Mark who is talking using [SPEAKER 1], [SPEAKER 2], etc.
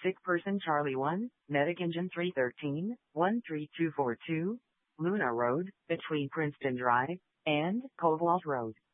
[SPEAKER 1] Sick person Charlie 1, Medic Engine 313, 13242, Luna Road, between Princeton Drive and Cobalt Road.